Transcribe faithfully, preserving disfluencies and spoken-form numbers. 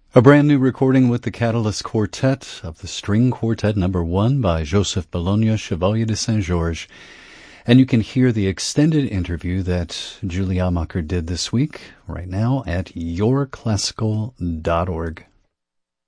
A brand new recording with the Catalyst Quartet of the String Quartet Number One by Joseph Bologna, Chevalier de Saint-Georges. And you can hear the extended interview that Julie Amacher did this week, right now, at your classical dot org.